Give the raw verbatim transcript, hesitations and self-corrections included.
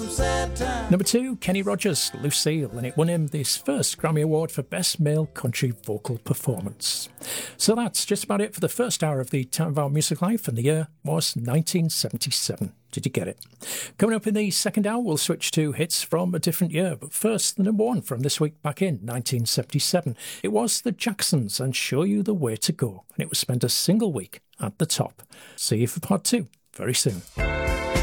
some sad times. Number two, Kenny Rogers, Lucille, and it won him this first Grammy Award for Best Male Country Vocal Performance. So that's just about it for the first hour of the Time of Our Music Life, and the year was nineteen seventy-seven. Did you get it? Coming up in the second hour, we'll switch to hits from a different year. But first, the number one from this week back in nineteen seventy-seven. It was the Jacksons and Show You the Way to Go. And it was spent a single week at the top. See you for part two very soon.